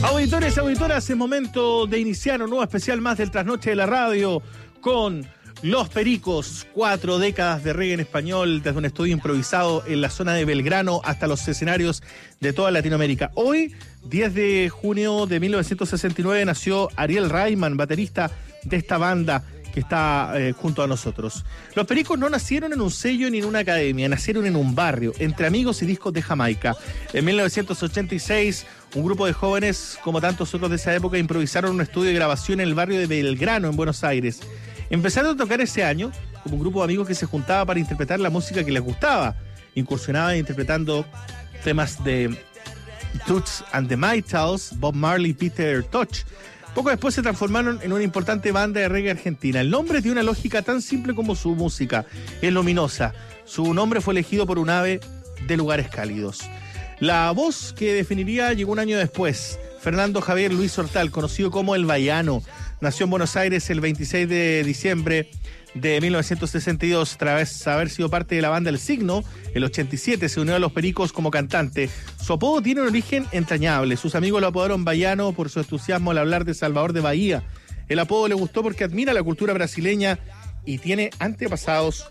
Auditores y auditoras, es momento de iniciar un nuevo especial más del Trasnoche de la Radio con Los Pericos, 4 décadas de reggae en español, desde un estudio improvisado en la zona de Belgrano hasta los escenarios de toda Latinoamérica. Hoy, 10 de junio de 1969, nació Ariel Rayman, baterista de esta banda que está junto a nosotros. Los Pericos no nacieron en un sello ni en una academia, nacieron en un barrio, entre amigos y discos de Jamaica. En 1986, un grupo de jóvenes, como tantos otros de esa época, improvisaron un estudio de grabación en el barrio de Belgrano, en Buenos Aires. Empezaron a tocar ese año como un grupo de amigos que se juntaba para interpretar la música que les gustaba. Incursionaban interpretando temas de Toots and the Maytals, Bob Marley, Peter Tosh. Poco después se transformaron en una importante banda de reggae argentina. El nombre tiene una lógica tan simple como su música. Es luminosa. Su nombre fue elegido por un ave de lugares cálidos. La voz que definiría llegó un año después. Fernando Javier Luis Hortal, conocido como El Baiano, nació en Buenos Aires el 26 de diciembre de 1962, tras haber sido parte de la banda El Signo. El 87 se unió a Los Pericos como cantante. Su apodo tiene un origen entrañable. Sus amigos lo apodaron Baiano por su entusiasmo al hablar de Salvador de Bahía. El apodo le gustó porque admira la cultura brasileña y tiene antepasados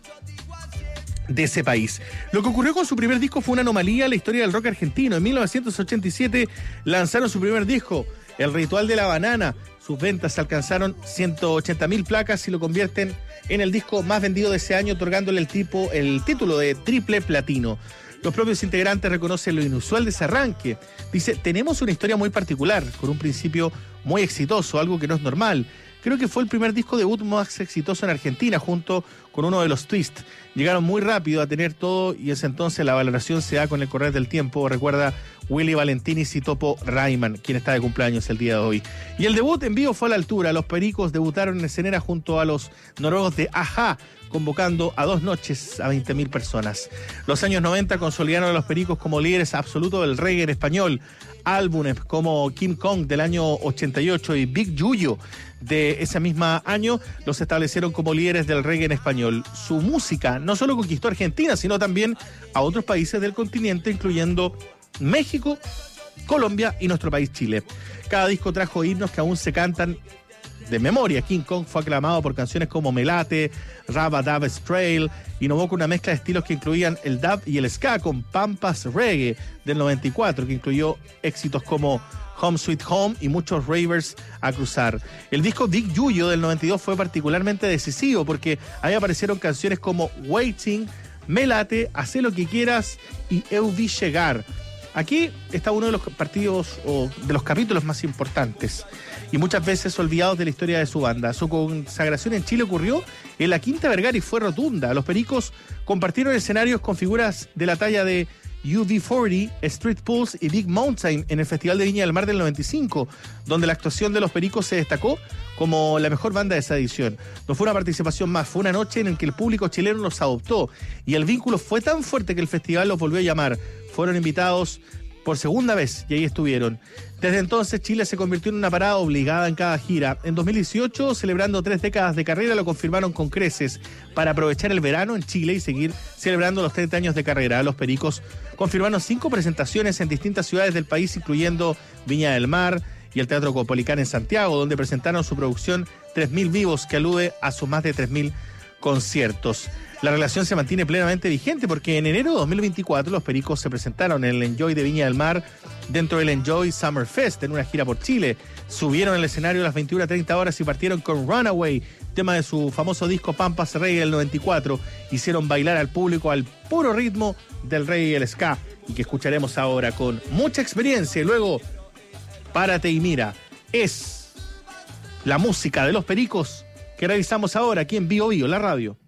de ese país. Lo que ocurrió con su primer disco fue una anomalía en la historia del rock argentino. En 1987 lanzaron su primer disco, El Ritual de la Banana. Sus ventas alcanzaron 180.000 placas y lo convierten en el disco más vendido de ese año, otorgándole el título de triple platino. Los propios integrantes reconocen lo inusual de ese arranque. Dice, tenemos una historia muy particular, con un principio muy exitoso, algo que no es normal. Creo que fue el primer disco debut más exitoso en Argentina, junto con uno de los Twist. Llegaron muy rápido a tener todo y ese entonces la valoración se da con el correr del tiempo, recuerda Willy Valentini y Topo Rayman, quien está de cumpleaños el día de hoy. Y el debut en vivo fue a la altura. Los Pericos debutaron en escenera junto a los noruegos de A-ha, convocando a 2 noches a 20.000 personas. Los años 90 consolidaron a Los Pericos como líderes absolutos del reggae en español. Álbumes como King Kong del año 88 y Big Yuyo de ese mismo año los establecieron como líderes del reggae en español. Su música no solo conquistó Argentina, sino también a otros países del continente, incluyendo México, Colombia y nuestro país Chile. Cada disco trajo himnos que aún se cantan de memoria. King Kong fue aclamado por canciones como Melate, Rabba Dab Trail, innovó con una mezcla de estilos que incluían el dub y el ska, con Pampas Reggae del 94, que incluyó éxitos como Home Sweet Home y muchos ravers a cruzar. El disco Big Yuyo del 92 fue particularmente decisivo porque ahí aparecieron canciones como Waiting, Melate, Hacé lo que quieras y Eu vi llegar. Aquí está uno de los partidos o de los capítulos más importantes y muchas veces olvidados de la historia de su banda. Su consagración en Chile ocurrió en la Quinta Vergara y fue rotunda. Los Pericos compartieron escenarios con figuras de la talla de UB40, Street Pulse y Big Mountain en el Festival de Viña del Mar del 95, donde la actuación de Los Pericos se destacó como la mejor banda de esa edición. No fue una participación más, fue una noche en la que el público chileno los adoptó y el vínculo fue tan fuerte que el festival los volvió a llamar. Fueron invitados por segunda vez y ahí estuvieron. Desde entonces Chile se convirtió en una parada obligada en cada gira. En 2018, celebrando 3 décadas de carrera, lo confirmaron con creces para aprovechar el verano en Chile y seguir celebrando los 30 años de carrera. Los Pericos confirmaron 5 presentaciones en distintas ciudades del país, incluyendo Viña del Mar y el Teatro Caupolicán en Santiago, donde presentaron su producción 3.000 Vivos, que alude a sus más de 3.000 conciertos. La relación se mantiene plenamente vigente porque en enero de 2024 los Pericos se presentaron en el Enjoy de Viña del Mar dentro del Enjoy Summer Fest en una gira por Chile. Subieron al escenario a las 21:30 horas y partieron con Runaway, tema de su famoso disco Pampas Reggae del 94. Hicieron bailar al público al puro ritmo del reggae y el ska, y que escucharemos ahora con mucha experiencia. Y luego, Párate y mira, es la música de Los Pericos que realizamos ahora aquí en Bio Bio, la radio.